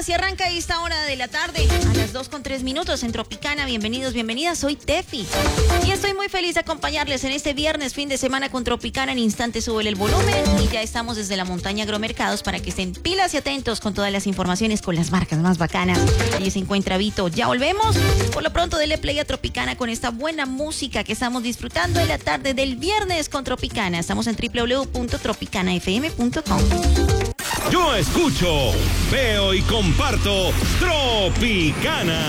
Así arranca esta hora de la tarde, a las 2:03 en Tropicana. Bienvenidos, bienvenidas, soy Tefi. Y estoy muy feliz de acompañarles en este viernes, fin de semana con Tropicana. En instante sube el volumen y ya estamos desde la montaña Agromercados para que estén pilas y atentos con todas las informaciones con las marcas más bacanas. Allí se encuentra Vito. Ya volvemos. Por lo pronto, dele play a Tropicana con esta buena música que estamos disfrutando en la tarde del viernes con Tropicana. Estamos en www.tropicanafm.com. Yo escucho, veo y comparto Tropicana.